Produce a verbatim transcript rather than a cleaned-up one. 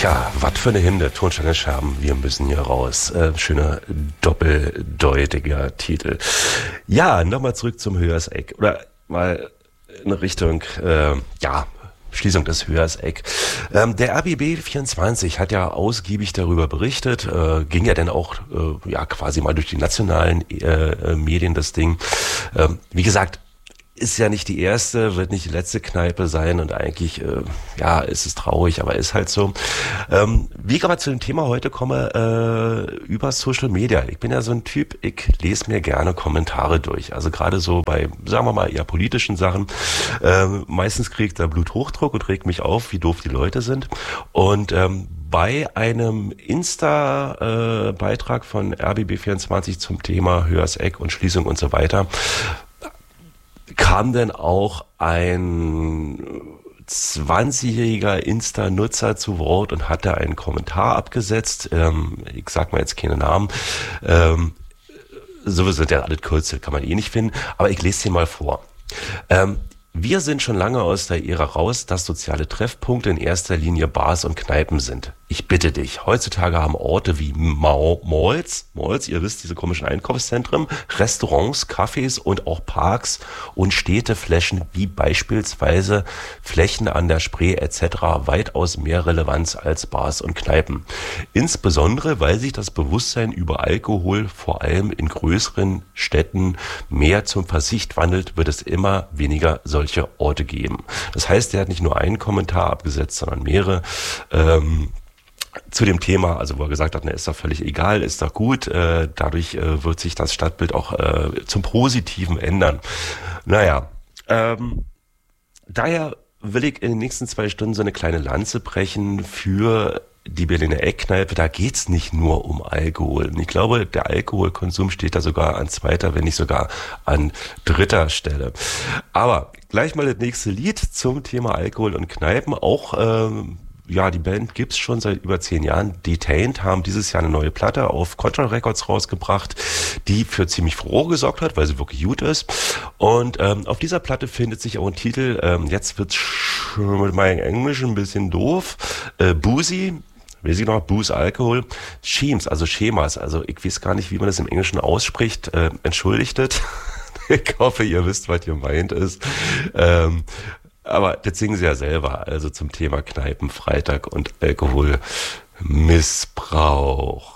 Tja, was für eine Hinde, Tonsteine Scherben, wir müssen hier raus. Äh, schöner doppeldeutiger Titel. Ja, nochmal zurück zum Höherseck. Oder mal in Richtung, äh, ja, Schließung des Höherseck. Ähm, der R B B vierundzwanzig hat ja ausgiebig darüber berichtet, äh, ging ja dann auch äh, ja quasi mal durch die nationalen äh, Medien das Ding. Ähm, wie gesagt, ist ja nicht die erste, wird nicht die letzte Kneipe sein und eigentlich, äh, ja, ist es traurig, aber ist halt so. Ähm, wie ich aber zu dem Thema heute komme, äh, über Social Media. Ich bin ja so ein Typ, ich lese mir gerne Kommentare durch. Also gerade so bei, sagen wir mal, eher politischen Sachen. Äh, meistens kriege ich da Bluthochdruck und regt mich auf, wie doof die Leute sind. Und ähm, bei einem Insta-Beitrag äh, von R B B vierundzwanzig zum Thema Höherseck und Schließung und so weiter, kam denn auch ein zwanzigjähriger Insta-Nutzer zu Wort und hat da einen Kommentar abgesetzt. Ähm, ich sag mal jetzt keine Namen. Ähm, sowieso sind ja alle Kürzel, kann man eh nicht finden. Aber ich lese dir mal vor. Ähm, Wir sind schon lange aus der Ära raus, dass soziale Treffpunkte in erster Linie Bars und Kneipen sind. Ich bitte dich, heutzutage haben Orte wie Mau- Malls, Malls, ihr wisst, diese komischen Einkaufszentren, Restaurants, Cafés und auch Parks und Städteflächen wie beispielsweise Flächen an der Spree et cetera weitaus mehr Relevanz als Bars und Kneipen. Insbesondere, weil sich das Bewusstsein über Alkohol vor allem in größeren Städten mehr zum Verzicht wandelt, wird es immer weniger solche Orte geben. Das heißt, er hat nicht nur einen Kommentar abgesetzt, sondern mehrere. Ähm, zu dem Thema, also wo er gesagt hat, ne, ist doch völlig egal, ist doch gut, äh, dadurch äh, wird sich das Stadtbild auch äh, zum Positiven ändern. Naja, ähm, daher will ich in den nächsten zwei Stunden so eine kleine Lanze brechen für die Berliner Eckkneipe. Da geht's nicht nur um Alkohol. Und ich glaube, der Alkoholkonsum steht da sogar an zweiter, wenn nicht sogar an dritter Stelle. Aber gleich mal das nächste Lied zum Thema Alkohol und Kneipen. Auch ähm, ja, die Band gibt's schon seit über zehn Jahren. Detained haben dieses Jahr eine neue Platte auf Control Records rausgebracht, die für ziemlich Furore gesorgt hat, weil sie wirklich gut ist. Und ähm, auf dieser Platte findet sich auch ein Titel, ähm, jetzt wird's schon mit meinem Englisch ein bisschen doof, äh, Boozy, weiß ich noch, Booze, Alkohol, Schemes, also Schemas, also ich weiß gar nicht, wie man das im Englischen ausspricht, äh, entschuldigtet. Ich hoffe, ihr wisst, was gemeint ist. Ähm, Aber das singen sie ja selber, also zum Thema Kneipen, Freitag und Alkoholmissbrauch.